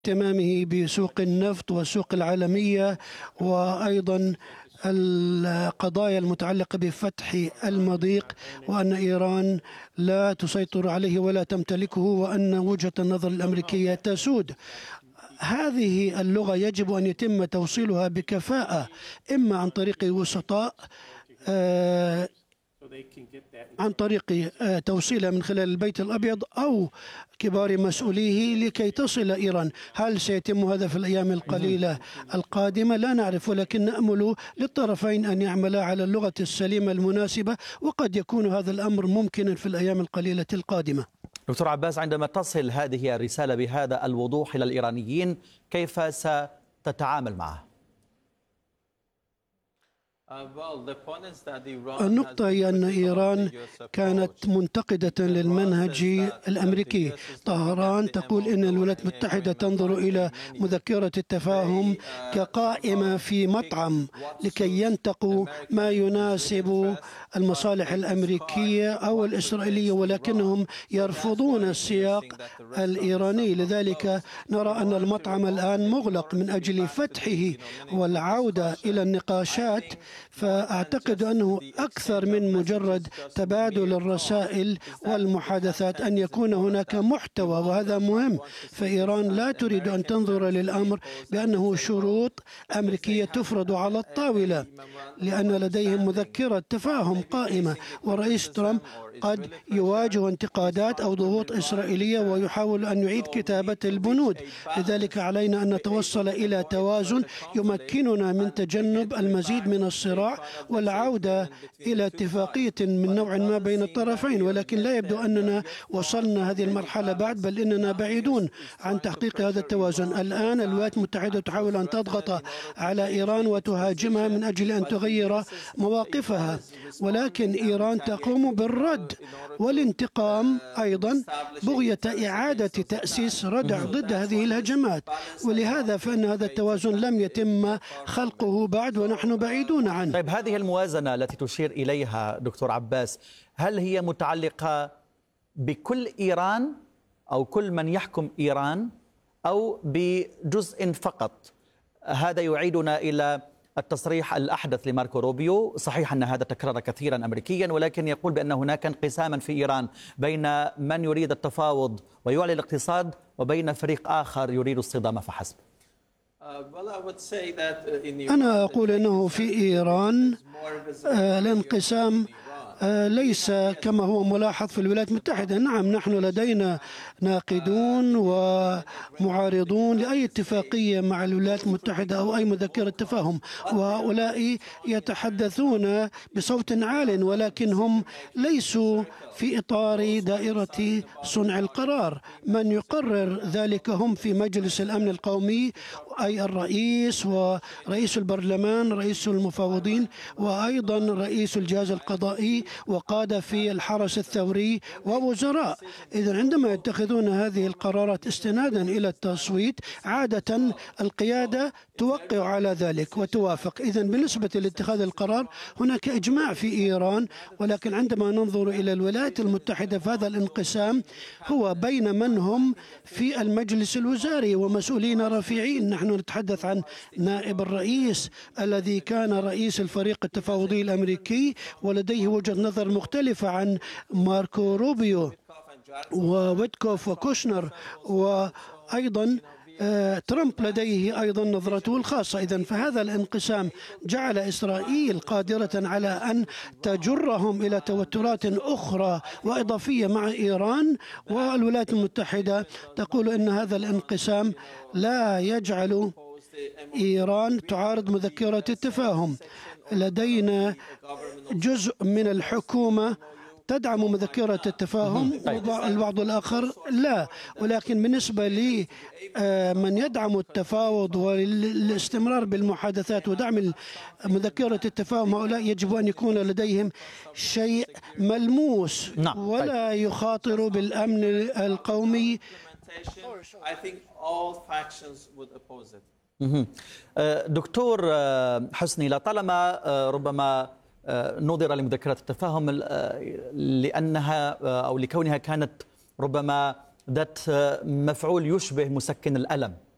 اهتمامه بسوق النفط والسوق العالمية، وأيضا القضايا المتعلقة بفتح المضيق، وأن إيران لا تسيطر عليه ولا تمتلكه، وأن وجهة النظر الأمريكية تسود. هذه اللغة يجب أن يتم توصيلها بكفاءة، إما عن طريق وسطاء، عن طريق توصيلها من خلال البيت الأبيض أو كبار مسؤوليه لكي تصل إيران. هل سيتم هذا في الأيام القليلة القادمة؟ لا نعرف، ولكن نأمل للطرفين أن يعملا على اللغة السليمة المناسبة، وقد يكون هذا الأمر ممكنا في الأيام القليلة القادمة. دكتور عباس، عندما تصل هذه الرسالة بهذا الوضوح إلى الإيرانيين، كيف ستتعامل معها؟ النقطة هي أن إيران كانت منتقدة للمنهج الأمريكي. طهران تقول إن الولايات المتحدة تنظر إلى مذكرة التفاهم كقائمة في مطعم لكي ينتقوا ما يناسب المصالح الأمريكية أو الإسرائيلية، ولكنهم يرفضون السياق الإيراني. لذلك نرى أن المطعم الآن مغلق من أجل فتحه والعودة إلى النقاشات. فأعتقد أنه أكثر من مجرد تبادل الرسائل والمحادثات، أن يكون هناك محتوى، وهذا مهم. فإيران لا تريد أن تنظر للأمر بأنه شروط أمريكية تفرض على الطاولة، لأن لديهم مذكرة تفاهم قائمة، ورئيس ترامب قد يواجه انتقادات أو ضغوط إسرائيلية ويحاول أن يعيد كتابة البنود. لذلك علينا أن نتوصل إلى توازن يمكننا من تجنب المزيد من الصراع والعودة إلى اتفاقية من نوع ما بين الطرفين، ولكن لا يبدو أننا وصلنا هذه المرحلة بعد، بل إننا بعيدون عن تحقيق هذا التوازن. الآن الولايات المتحدة تحاول أن تضغط على إيران وتهاجمها من أجل أن تغير مواقفها، ولكن إيران تقوم بالرد والانتقام أيضا، بغية إعادة تأسيس ردع ضد هذه الهجمات. ولهذا فإن هذا التوازن لم يتم خلقه بعد، ونحن بعيدون عنه. طيب، هذه الموازنة التي تشير إليها دكتور عباس، هل هي متعلقة بكل إيران أو كل من يحكم إيران، أو بجزء فقط؟ هذا يعيدنا إلى التصريح الأحدث لماركو روبيو. صحيح أن هذا تكرر كثيرا أمريكيا، ولكن يقول بأن هناك انقساما في إيران بين من يريد التفاوض ويعلي الاقتصاد، وبين فريق آخر يريد الصدام فحسب. أنا أقول أنه في إيران الانقسام ليس كما هو ملاحظ في الولايات المتحدة. نعم، نحن لدينا ناقدون ومعارضون لأي اتفاقية مع الولايات المتحدة أو أي مذكرة تفاهم، وهؤلاء يتحدثون بصوت عال، ولكن هم ليسوا في إطار دائرة صنع القرار. من يقرر ذلك هم في مجلس الأمن القومي، أي الرئيس ورئيس البرلمان، رئيس المفوضين، وأيضا رئيس الجهاز القضائي، وقادة في الحرس الثوري، ووزراء. إذن عندما يتخذون هذه القرارات استنادا إلى التصويت، عادة القيادة توقع على ذلك وتوافق. إذن بالنسبة لاتخاذ القرار هناك إجماع في إيران، ولكن عندما ننظر إلى الولايات المتحدة فهذا الانقسام هو بين من هم في المجلس الوزاري ومسؤولين رفيعين. نحن نتحدث عن نائب الرئيس الذي كان رئيس الفريق التفاوضي الأمريكي، ولديه وجهة نظر مختلفة عن ماركو روبيو وويتكوف وكوشنر، وأيضا ترامب لديه أيضا نظرته الخاصة. إذن فهذا الانقسام جعل إسرائيل قادرة على أن تجرهم إلى توترات أخرى وإضافية مع إيران، والولايات المتحدة تقول أن هذا الانقسام لا يجعل إيران تعارض مذكرة التفاهم. لدينا جزء من الحكومة تدعم مذكرة التفاهم، والبعض الآخر لا. ولكن بالنسبة لي من يدعم التفاوض والاستمرار بالمحادثات ودعم مذكرة التفاهم، هؤلاء يجب أن يكون لديهم شيء ملموس ولا يخاطروا بالأمن القومي. دكتور حسني، لطالما ربما نظر لمذكرات التفاهم لأنها أو لكونها كانت ربما ذات مفعول يشبه مسكن الألم